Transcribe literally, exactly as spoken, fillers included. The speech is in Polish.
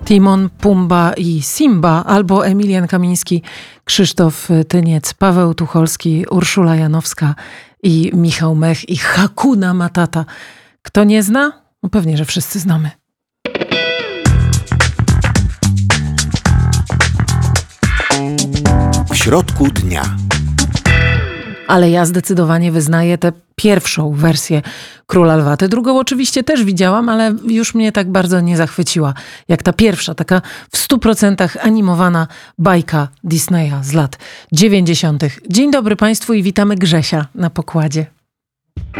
Timon, Pumba i Simba, albo Emilian Kamiński, Krzysztof Tyniec, Paweł Tucholski, Urszula Janowska i Michał Mech i Hakuna Matata. Kto nie zna? No pewnie, że wszyscy znamy. W środku dnia. Ale ja zdecydowanie wyznaję tę pierwszą wersję Króla Lwa. Tę drugą oczywiście też widziałam, ale już mnie tak bardzo nie zachwyciła, jak ta pierwsza, taka w stu procentach animowana bajka Disneya z lat dziewięćdziesiątych. Dzień dobry Państwu i witamy Grzesia na pokładzie.